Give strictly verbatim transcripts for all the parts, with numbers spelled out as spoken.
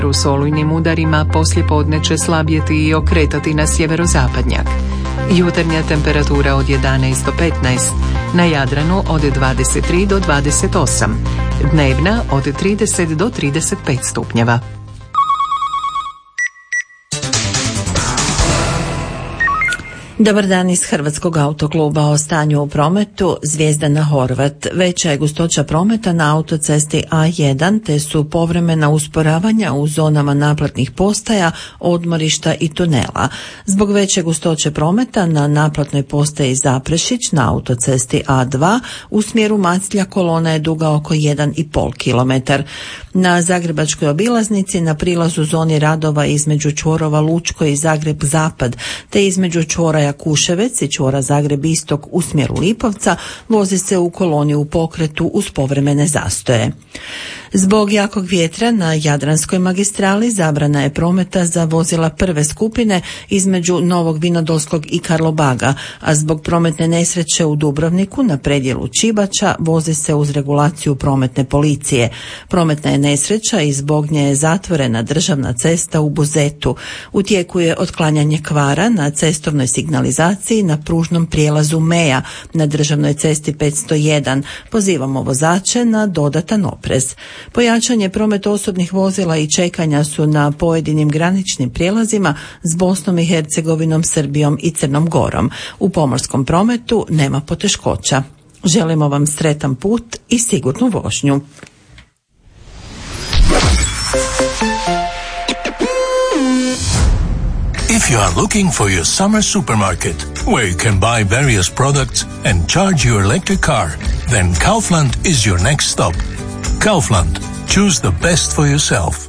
S olujnim udarima poslijepodne će slabjeti i okretati na sjeverozapadnjak. Jutarnja temperatura od jedanaest do petnaest, na Jadranu od dvadeset tri do dvadeset osam, dnevna od trideset do trideset pet stupnjeva. Dobar dan iz Hrvatskog autokluba. O stanju u prometu. Zvijezdana Horvat. Veća je gustoća prometa na autocesti A jedan, te su povremena usporavanja u zonama naplatnih postaja, odmorišta i tunela. Zbog veće gustoće prometa na naplatnoj postaji Zaprešić na autocesti A dva u smjeru Maclja kolona je duga oko jedan i pol kilometar. Na Zagrebačkoj obilaznici na prilazu zoni radova između čvorova Lučko i Zagreb Zapad, te između čvora Jakuševec i čvora Zagreb Istok u smjeru Lipovca vozi se u koloni u pokretu uz povremene zastoje. Zbog jakog vjetra na Jadranskoj magistrali zabrana je prometa za vozila prve skupine između Novog Vinodolskog i Karlobaga, a zbog prometne nesreće u Dubrovniku na predjelu Čibača vozi se uz regulaciju prometne policije. Prometna je nesreća i zbog nje je zatvorena državna cesta u Buzetu. U tijeku je otklanjanje kvara na cestovnoj signalizaciji na pružnom prijelazu Meja na državnoj cesti petsto jedan. Pozivamo vozače na dodatan oprez. Pojačanje prometa osobnih vozila i čekanja su na pojedinim graničnim prijelazima s Bosnom i Hercegovinom, Srbijom i Crnom Gorom. U pomorskom prometu nema poteškoća. Želimo vam sretan put i sigurnu vožnju. If you are looking for your summer supermarket, where you can buy various products and charge your electric car, then Kaufland is your next stop. Kaufland. Choose the best for yourself.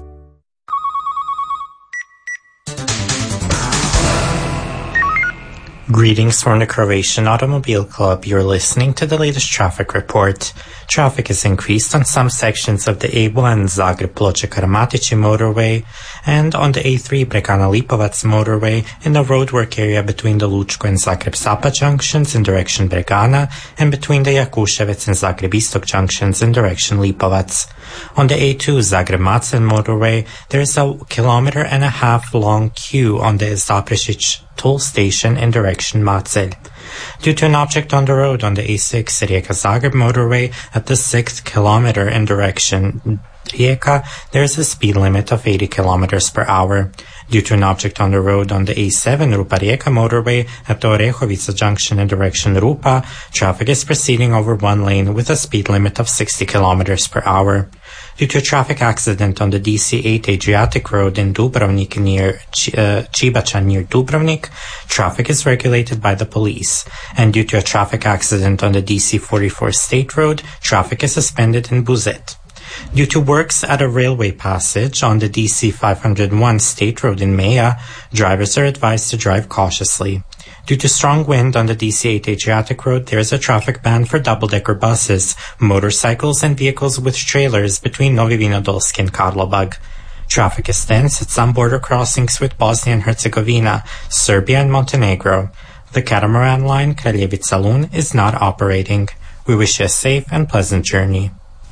Greetings from the Croatian Automobile Club. You're listening to the latest traffic report. Traffic is increased on some sections of the A one Zagreb-Ploče-Karamatići motorway and on the A three Bregana-Lipovac motorway in the roadwork area between the Lučko and Zagreb-Zapad junctions in direction Bregana and between the Jakuševec and Zagreb-Istok junctions in direction Lipovac. On the A two Zagreb-Macelj motorway, there is a kilometer and a half long queue on the Zaprešić toll station in direction Macelj. Due to an object on the road on the A six Rijeka-Zagreb motorway at the sixth kilometer in direction Rijeka, there is a speed limit of eighty kilometers per hour. Due to an object on the road on the A seven Rupa-Rijeka motorway at the Orehovica junction in direction Rupa, traffic is proceeding over one lane with a speed limit of sixty kilometers per hour. Due to a traffic accident on the D C eight Adriatic Road in Dubrovnik near Ch- uh, Čibača near Dubrovnik, traffic is regulated by the police. And due to a traffic accident on the D C forty-four State Road, traffic is suspended in Buzet. Due to works at a railway passage on the D C five oh one State Road in Meja, drivers are advised to drive cautiously. Due to strong wind on the D C eight Adriatic Road, there is a traffic ban for double-decker buses, motorcycles, and vehicles with trailers between Novi Vinodolski and Karlobag. Traffic is tense at some border crossings with Bosnia and Herzegovina, Serbia, and Montenegro. The catamaran line Kraljevica-Lun is not operating. We wish you a safe and pleasant journey.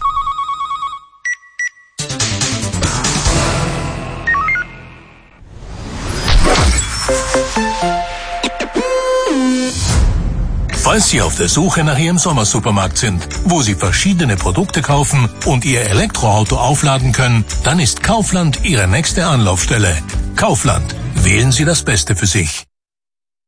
Falls Sie auf der Suche nach Ihrem Sommersupermarkt sind, wo Sie verschiedene Produkte kaufen und Ihr Elektroauto aufladen können, dann ist Kaufland Ihre nächste Anlaufstelle. Kaufland. Wählen Sie das Beste für sich.